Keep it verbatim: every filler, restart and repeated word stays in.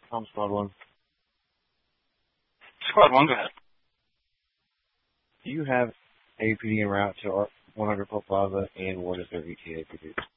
I'm Squad One. Squad One, go ahead. Do you have A P D en route to one hundred Port Plaza, and what is their E T A P D?